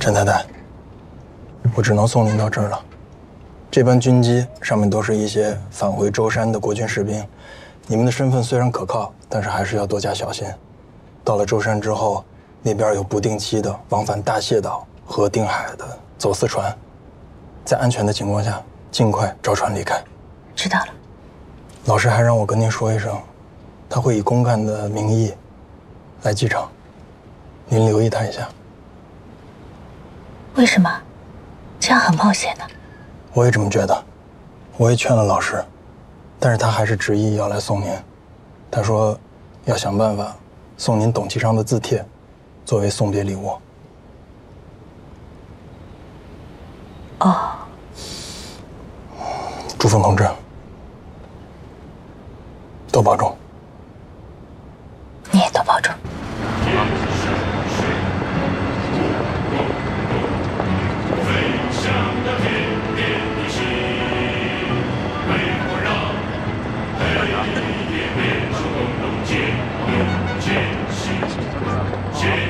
陈太太，我只能送您到这儿了。这班军机上面都是一些返回舟山的国军士兵，你们的身份虽然可靠，但是还是要多加小心。到了舟山之后，那边有不定期的往返大谢岛和定海的走私船，在安全的情况下，尽快招船离开。 知道了。 老师还让我跟您说一声，他会以公干的名义来机场，您留意他一下。 为什么？这样很冒险呢。 我也这么觉得，我也劝了老师，但是他还是执意要来送您。他说要想办法送您董其昌的字帖，作为送别礼物。 哦， 朱峰同志，